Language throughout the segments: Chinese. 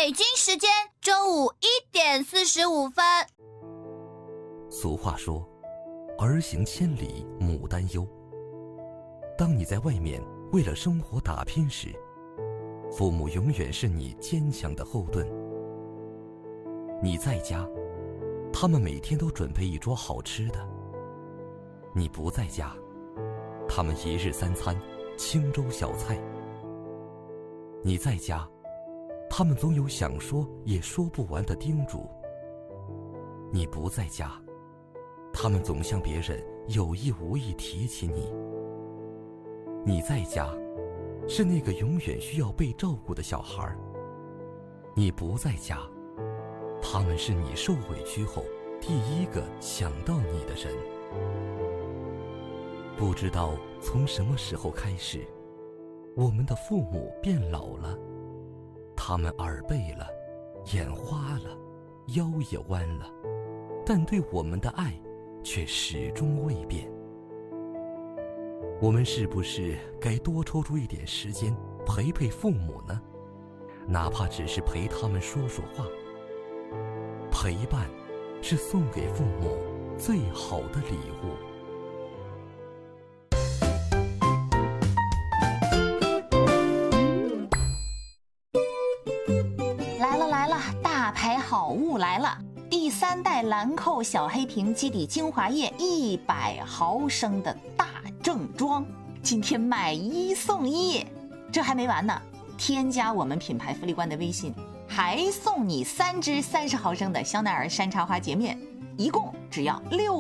北京时间中午1点45分。 俗话说，儿行千里母担忧。当你在外面为了生活打拼时，父母永远是你坚强的后盾。你在家，他们每天都准备一桌好吃的；你不在家，他们一日三餐清粥小菜。你在家，他们总有想说也说不完的叮嘱；你不在家，他们总向别人有意无意提起你。你在家，是那个永远需要被照顾的小孩；你不在家，他们是你受委屈后第一个想到你的人。不知道从什么时候开始，我们的父母变老了，他们耳背了，眼花了，腰也弯了，但对我们的爱却始终未变。我们是不是该多抽出一点时间陪陪父母呢？哪怕只是陪他们说说话。陪伴是送给父母最好的礼物。 来了，大牌好物来了！第3代兰蔻小黑瓶基底精华液100毫升的大正装，今天买1送1。这还没完呢，添加我们品牌福利官的微信，还送你3支30毫升的香奈儿山茶花洁面，一共只要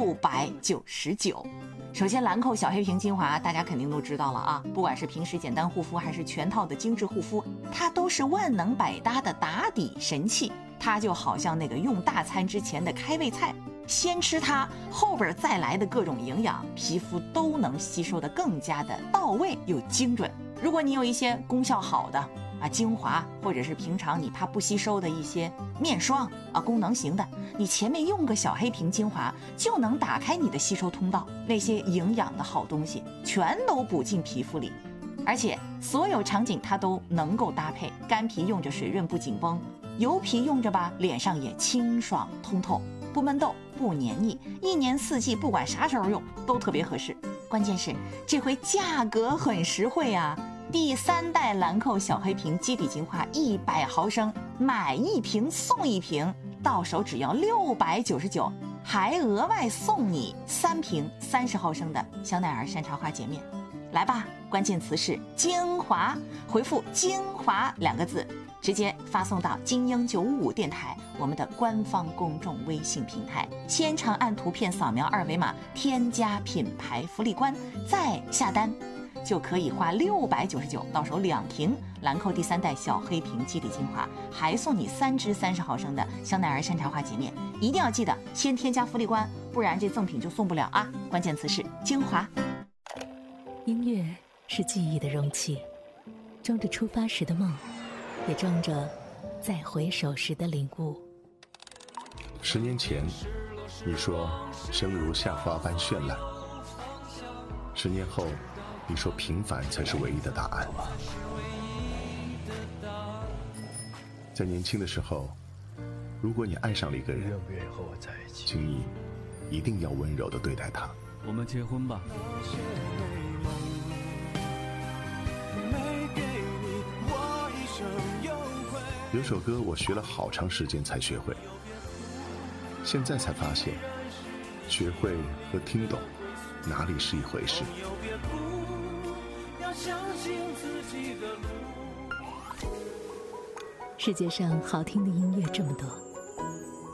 699。首先，兰蔻小黑瓶精华大家肯定都知道了啊，不管是平时简单护肤还是全套的精致护肤，它都是万能百搭的打底神器。它就好像那个用大餐之前的开胃菜，先吃它，后边再来的各种营养，皮肤都能吸收的更加的到位又精准。如果你有一些功效好的精华，或者是平常你怕不吸收的一些面霜功能型的，你前面用个小黑瓶精华就能打开你的吸收通道，那些营养的好东西全都补进皮肤里。而且所有场景它都能够搭配，干皮用着水润不紧绷，油皮用着吧脸上也清爽通透，不闷痘不黏腻，一年四季不管啥时候用都特别合适。关键是这回价格很实惠啊！第3代兰蔻小黑瓶基底精华100毫升，买1瓶送1瓶，到手只要699，还额外送你3瓶30毫升的香奈儿山茶花洁面。来吧，关键词是精华，回复精华2个字，直接发送到精英955电台我们的官方公众微信平台，先长按图片扫描2维码添加品牌福利官，再下单就可以花699，到手2瓶兰蔻第3代小黑瓶基底精华，还送你3支30毫升的香奈儿山茶花洁面。一定要记得先添加福利官，不然这赠品就送不了啊！关键词是精华。 音乐是记忆的容器，装着出发时的梦，也装着再回首时的领悟。 10年前，你说生如夏花般绚烂；10年后，你说平凡才是唯一的答案。在年轻的时候，如果你爱上了一个人，请你一定要温柔地对待他。 我们结婚吧。 有首歌我学了好长时间才学会，现在才发现，学会和听懂哪里是一回事。 世界上好听的音乐这么多，